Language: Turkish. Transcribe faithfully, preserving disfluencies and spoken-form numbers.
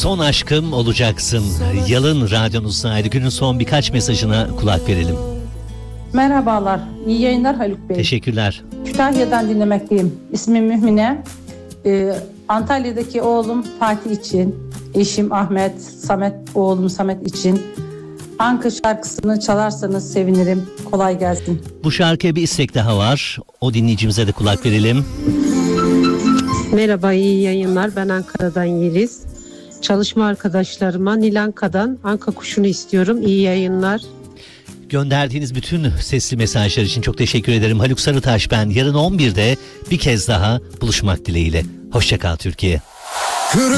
Son aşkım olacaksın. Yalın radyonuzdaydı. Günün son birkaç mesajına kulak verelim. Merhabalar, iyi yayınlar Haluk Bey. Teşekkürler. Kütahya'dan dinlemekteyim. İsmim Mühmine. Ee, Antalya'daki oğlum Fatih için, eşim Ahmet, Samet oğlum Samet için Anka şarkısını çalarsanız sevinirim. Kolay gelsin. Bu şarkıya bir istek daha var. O dinleyicimize de kulak verelim. Merhaba, iyi yayınlar. Ben Ankara'dan Yeliz. Çalışma arkadaşlarıma Nilanka'dan Anka kuşunu istiyorum. İyi yayınlar. Gönderdiğiniz bütün sesli mesajlar için çok teşekkür ederim. Haluk Sarıtaş ben. Yarın on birde bir kez daha buluşmak dileğiyle. Hoşça kal Türkiye.